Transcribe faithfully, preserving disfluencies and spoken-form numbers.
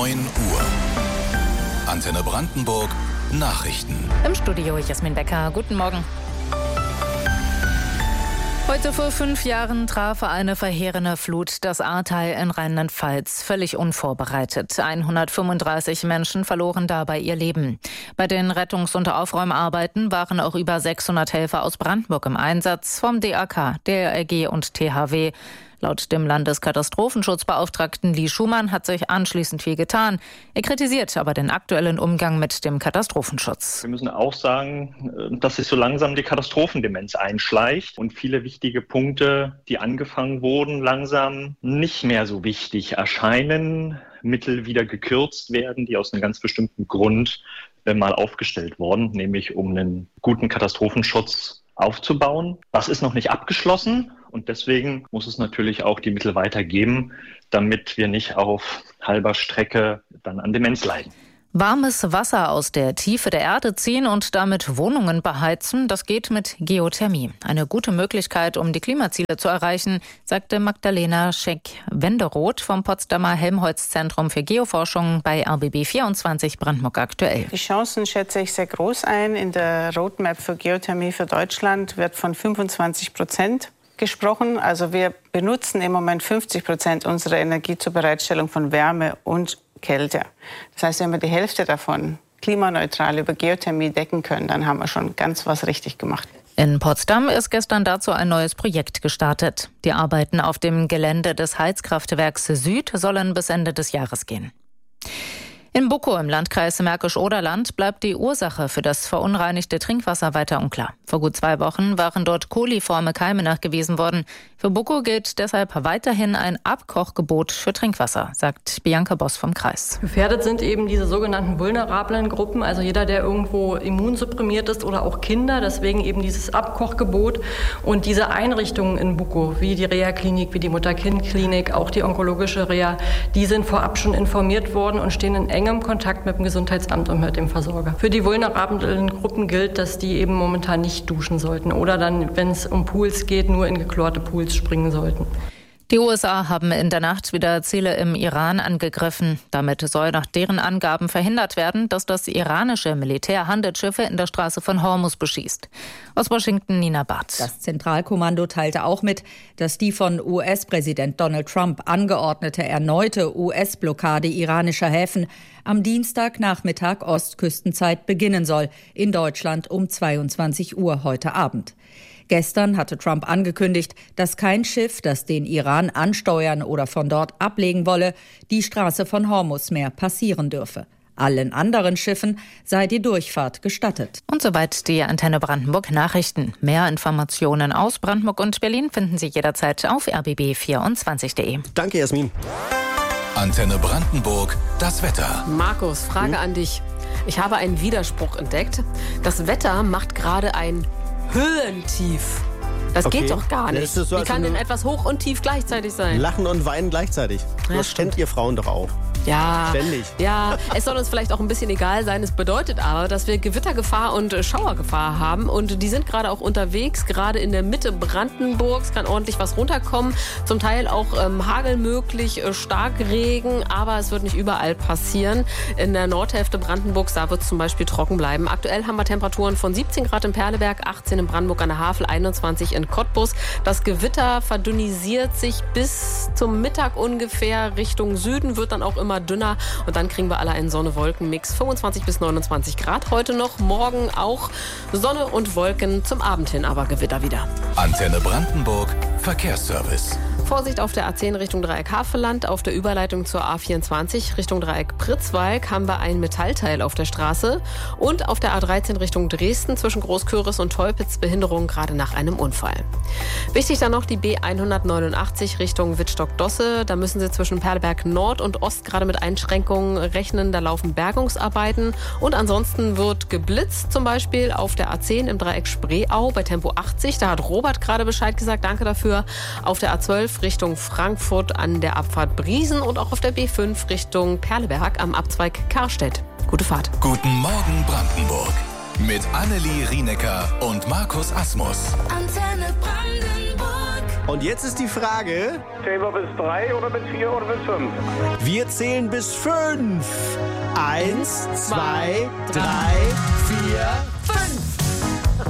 neun Uhr. Antenne Brandenburg Nachrichten. Im Studio Jasmin Becker. Guten Morgen. Heute vor fünf Jahren traf eine verheerende Flut das Ahrtal in Rheinland-Pfalz völlig unvorbereitet. hundertfünfunddreißig Menschen verloren dabei ihr Leben. Bei den Rettungs- und Aufräumarbeiten waren auch über sechshundert Helfer aus Brandenburg im Einsatz, vom D A K, D L R G und T H W. Laut dem Landeskatastrofenschutzbeauftragten Lee Schumann hat sich anschließend viel getan. Er kritisiert aber den aktuellen Umgang mit dem Katastrophenschutz. Wir müssen auch sagen, dass sich so langsam die Katastrophendemenz einschleicht und viele wichtige Punkte, die angefangen wurden, langsam nicht mehr so wichtig erscheinen. Mittel wieder gekürzt werden, die aus einem ganz bestimmten Grund mal aufgestellt wurden, nämlich um einen guten Katastrophenschutz aufzubauen. Das ist noch nicht abgeschlossen. Und deswegen muss es natürlich auch die Mittel weitergeben, damit wir nicht auf halber Strecke dann an Demenz leiden. Warmes Wasser aus der Tiefe der Erde ziehen und damit Wohnungen beheizen, das geht mit Geothermie. Eine gute Möglichkeit, um die Klimaziele zu erreichen, sagte Magdalena Scheck-Wenderoth vom Potsdamer Helmholtz-Zentrum für Geoforschung bei R B B vierundzwanzig Brandenburg aktuell. Die Chancen schätze ich sehr groß ein. In der Roadmap für Geothermie für Deutschland wird von fünfundzwanzig Prozent gesprochen. Also wir benutzen im Moment fünfzig Prozent unserer Energie zur Bereitstellung von Wärme und Kälte. Das heißt, wenn wir die Hälfte davon klimaneutral über Geothermie decken können, dann haben wir schon ganz was richtig gemacht. In Potsdam ist gestern dazu ein neues Projekt gestartet. Die Arbeiten auf dem Gelände des Heizkraftwerks Süd sollen bis Ende des Jahres gehen. In Buckow im Landkreis Märkisch-Oderland bleibt die Ursache für das verunreinigte Trinkwasser weiter unklar. Vor gut zwei Wochen waren dort koliforme Keime nachgewiesen worden. Für Buckow gilt deshalb weiterhin ein Abkochgebot für Trinkwasser, sagt Bianca Boss vom Kreis. Gefährdet sind eben diese sogenannten vulnerablen Gruppen, also jeder, der irgendwo immunsupprimiert ist oder auch Kinder. Deswegen eben dieses Abkochgebot und diese Einrichtungen in Buckow, wie die Reha-Klinik, wie die Mutter-Kind-Klinik, auch die onkologische Reha, die sind vorab schon informiert worden und stehen in engem Kontakt mit dem Gesundheitsamt und mit dem Versorger. Für die vulnerablen Gruppen gilt, dass die eben momentan nicht duschen sollten oder dann, wenn es um Pools geht, nur in geklorte Pools springen sollten. Die U S A haben in der Nacht wieder Ziele im Iran angegriffen. Damit soll nach deren Angaben verhindert werden, dass das iranische Militär Handelsschiffe in der Straße von Hormuz beschießt. Aus Washington, Nina Barth. Das Zentralkommando teilte auch mit, dass die von U S-Präsident Donald Trump angeordnete erneute U S-Blockade iranischer Häfen am Dienstagnachmittag Ostküstenzeit beginnen soll, in Deutschland um zweiundzwanzig Uhr heute Abend. Gestern hatte Trump angekündigt, dass kein Schiff, das den Iran ansteuern oder von dort ablegen wolle, die Straße von Hormuz mehr passieren dürfe. Allen anderen Schiffen sei die Durchfahrt gestattet. Und soweit die Antenne Brandenburg Nachrichten. Mehr Informationen aus Brandenburg und Berlin finden Sie jederzeit auf r b b vierundzwanzig punkt de. Danke, Jasmin. Antenne Brandenburg, das Wetter. Markus, Frage hm? an dich. Ich habe einen Widerspruch entdeckt. Das Wetter macht gerade ein Höhentief. Das okay. geht doch gar nicht. So, Wie kann denn etwas hoch und tief gleichzeitig sein? Lachen und weinen gleichzeitig. Ja, das kennt ihr Frauen doch auch. Ja, Ständig. ja, es soll uns vielleicht auch ein bisschen egal sein. Es bedeutet aber, dass wir Gewittergefahr und Schauergefahr haben. Und die sind gerade auch unterwegs, gerade in der Mitte Brandenburgs. Kann ordentlich was runterkommen. Zum Teil auch ähm, Hagel möglich, äh, Starkregen. Aber es wird nicht überall passieren. In der Nordhälfte Brandenburgs, da wird es zum Beispiel trocken bleiben. Aktuell haben wir Temperaturen von siebzehn Grad in Perleberg, achtzehn in Brandenburg an der Havel, einundzwanzig in Cottbus. Das Gewitter verdünnisiert sich bis zum Mittag ungefähr Richtung Süden, wird dann auch immer dünner und dann kriegen wir alle einen Sonne-Wolken-Mix. fünfundzwanzig bis neunundzwanzig Grad heute noch, morgen auch Sonne und Wolken, zum Abend hin aber Gewitter wieder. Antenne Brandenburg, Verkehrsservice. Vorsicht auf der A zehn Richtung Dreieck Havelland, auf der Überleitung zur A vierundzwanzig Richtung Dreieck Pritzwalk haben wir ein Metallteil auf der Straße und auf der A dreizehn Richtung Dresden zwischen Großköris und Teupitz Behinderung gerade nach einem Unfall. Wichtig dann noch die B hundertneunundachtzig Richtung Wittstock-Dosse, da müssen Sie zwischen Perleberg Nord und Ost gerade mit Einschränkungen rechnen, da laufen Bergungsarbeiten und ansonsten wird geblitzt, zum Beispiel auf der A zehn im Dreieck Spreeau bei Tempo achtzig, da hat Robert gerade Bescheid gesagt, danke dafür, auf der A zwölf Richtung Frankfurt an der Abfahrt Briesen und auch auf der B fünf Richtung Perleberg am Abzweig Karstedt. Gute Fahrt. Guten Morgen Brandenburg mit Annelie Rienecker und Markus Asmus. Antenne Brandenburg. Und jetzt ist die Frage... Zählen wir bis drei oder bis vier oder bis fünf? Wir zählen bis fünf. Eins, zwei, drei, vier,